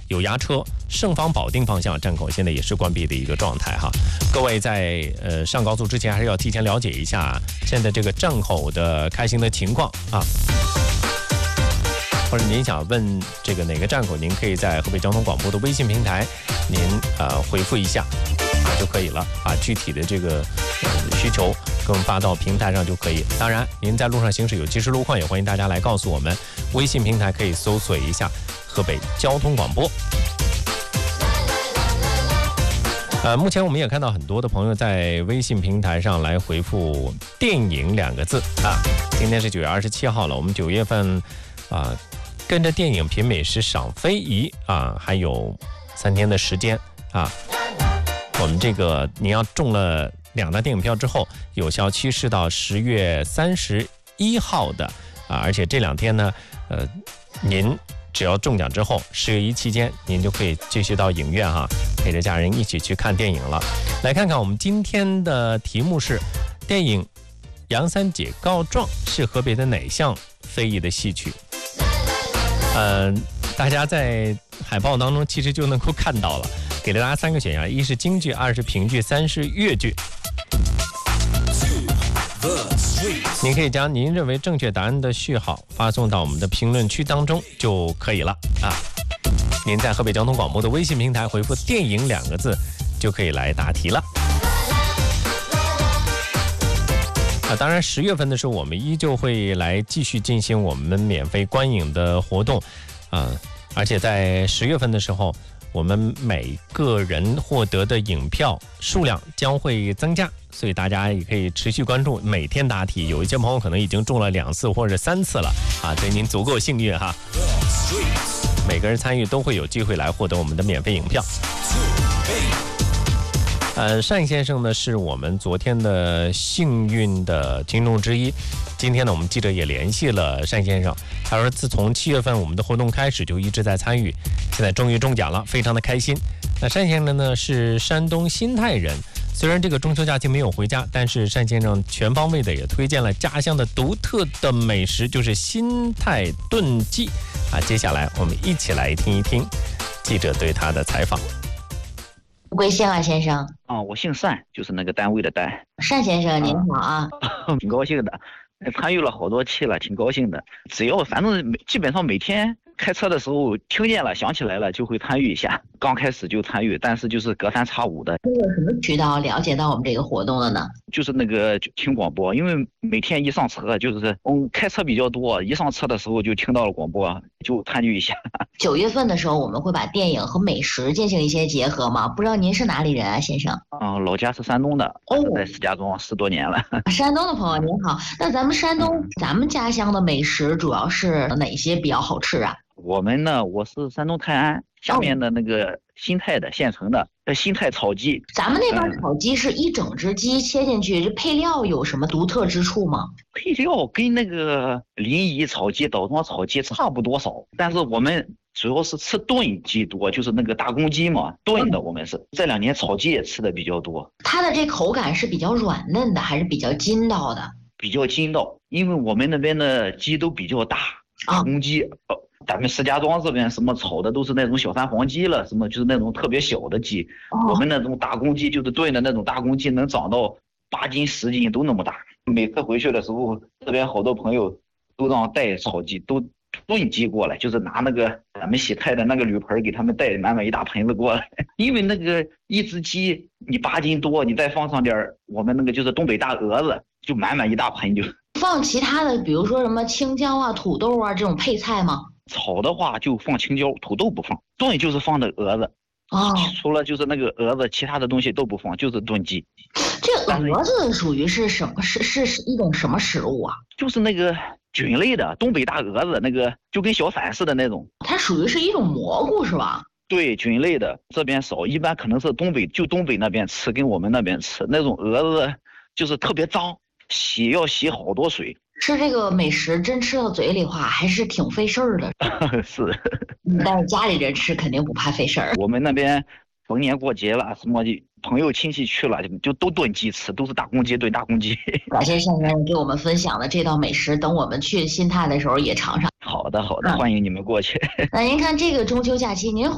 有压车，盛芳保定方向站口现在也是关闭的一个状态哈。各位在上高速之前还是要提前了解一下现在这个站口的开行的情况啊。或者您想问这个哪个站口，您可以在河北交通广播的微信平台，您回复一下就可以了，把具体的这个需求给我们发到平台上就可以。当然，您在路上行驶有及时路况，也欢迎大家来告诉我们。微信平台可以搜索一下河北交通广播。目前我们也看到很多的朋友在微信平台上来回复“电影”2个字啊。今天是9月27号了，我们9月份跟着电影品美食赏非遗啊，还有3天的时间啊。我们这个您要中了2张电影票之后，有效期是到10月31号的啊，而且这2天呢，您只要中奖之后，10月1期间您就可以继续到影院哈，陪着家人一起去看电影了。来看看我们今天的题目是：电影《杨三姐告状》是河北的哪项非遗的戏曲？大家在海报当中其实就能够看到了，给了大家3个选项：一是京剧，2是评剧，3是粤剧。您可以将您认为正确答案的序号发送到我们的评论区当中就可以了啊。您在河北交通广播的微信平台回复“电影”2个字就可以来答题了。当然10月份的时候，我们依旧会来继续进行我们免费观影的活动而且在10月份的时候，我们每个人获得的影票数量将会增加，所以大家也可以持续关注，每天答题。有一些朋友可能已经中了2次或者3次了啊，所以您足够幸运哈。每个人参与都会有机会来获得我们的免费影票。单先生呢是我们昨天的幸运的听众之一。今天呢，我们记者也联系了单先生，他说自从7月份我们的活动开始就一直在参与，现在终于中奖了，非常的开心。那单先生呢是山东新泰人，虽然这个中秋假期没有回家，但是单先生全方位的也推荐了家乡的独特的美食，就是新泰炖鸡啊。接下来我们一起来听一听记者对他的采访。 贵姓啊，先生？ 我姓单，就是那个单位的单。 单先生您好啊。 挺高兴的，参与了好多期了，挺高兴的。只要反正基本上每天开车的时候听见了想起来了就会参与一下，刚开始就参与，但是就是隔三差五的。 通过什么渠道了解到我们这个活动的呢？ 就是那个听广播，因为每天一上车就是开车比较多，一上车的时候就听到了广播，就参与一下。 9月份的时候我们会把电影和美食进行一些结合吗？不知道您是哪里人啊，先生？ 老家是山东的，在石家庄10多年了。 山东的朋友您好，那咱们山东咱们家乡的美食主要是哪些比较好吃啊？ 我们呢，我是山东泰安下面的那个新泰的县城的新泰炒鸡。 咱们那边炒鸡是一整只鸡切进去，这配料有什么独特之处吗？ 配料跟那个临沂炒鸡、枣庄炒鸡差不多少，但是我们主要是吃炖鸡多，就是那个大公鸡嘛，炖的。我们是这2年炒鸡也吃的比较多。 它的这口感是比较软嫩的，还是比较筋道的？ 比较筋道，因为我们那边的鸡都比较大，大公鸡。咱们石家庄这边什么炒的都是那种小三黄鸡了，什么就是那种特别小的鸡。我们那种大公鸡就是炖的那种大公鸡，能长到8斤10斤都那么大。每次回去的时候，这边好多朋友都让带炒鸡，都炖鸡过来，就是拿那个咱们洗菜的那个铝盆给他们带满满一大盆子过来。因为那个一只鸡你8斤多，你再放上点我们那个就是东北大鹅子，就满满一大盆就。 放其他的，比如说什么青椒啊、土豆啊这种配菜吗？ 炒的话就放青椒，土豆不放。炖就是放的鹅子除了就是那个鹅子，其他的东西都不放，就是炖鸡。 这鹅子属于是什么？是一种什么食物啊？ 就是那个菌类的东北大鹅子，那个就跟小伞似的那种。 它属于是一种蘑菇是吧？ 对，菌类的，这边少，一般可能是东北那边吃，跟我们那边吃那种鹅子就是特别脏，要洗好多水。 吃这个美食真吃到嘴里话还是挺费事儿的。 是， 但是家里人吃肯定不怕费事儿。 我们那边逢年过节了，什么朋友亲戚去了，就都炖鸡吃，都是大公鸡炖大公鸡。 感谢单先生给我们分享的这道美食，等我们去新泰的时候也尝尝。 好的，欢迎你们过去。 那您看这个中秋假期您